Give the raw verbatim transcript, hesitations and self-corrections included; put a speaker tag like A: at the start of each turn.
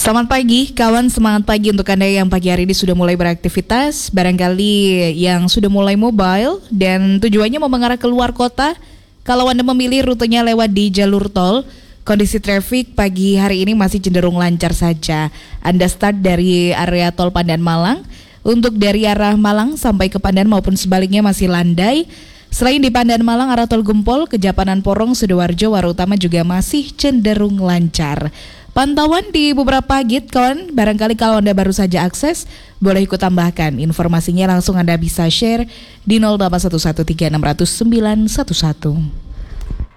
A: Selamat pagi kawan, semangat pagi untuk Anda yang pagi hari ini sudah mulai beraktivitas. Barangkali yang sudah mulai mobile dan tujuannya mau mengarah keluar kota. Kalau Anda memilih rutenya lewat di jalur tol, kondisi traffic pagi hari ini masih cenderung lancar saja. Anda start dari area tol Pandan Malang. Untuk dari arah Malang sampai ke Pandan maupun sebaliknya masih landai. Selain di Pandan Malang, arah tol Gempol, Kejapanan Porong, Sidoarjo, Warutama juga masih cenderung lancar. Pantauan di beberapa gate kawan, barangkali kalau Anda baru saja akses, boleh ikut tambahkan. Informasinya langsung Anda bisa share di nol delapan satu satu tiga enam nol nol sembilan satu satu.